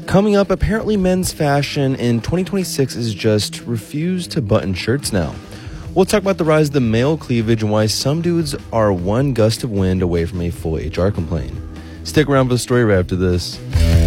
Coming up, apparently men's fashion in 2026 is just refuse to button shirts now. We'll talk about the rise of the male cleavage and why some dudes are one gust of wind away from a full HR complaint. Stick around for the story right after this.